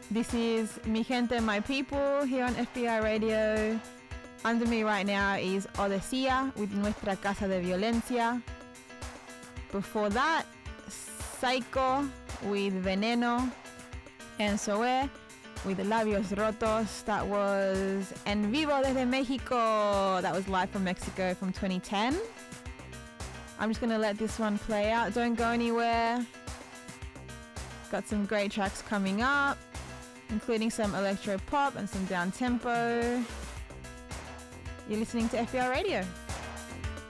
This is Mi Gente, My People here on FBI Radio. Under me right now is Odesía with Nuestra Casa de Violencia. Before that, Psycho with Veneno. And Zoé with Labios Rotos. That was En Vivo desde Mexico. That was live from Mexico from 2010. I'm just going to let this one play out. Don't go anywhere. Got some great tracks coming up, including some electro pop and some down tempo. You're listening to FBI Radio.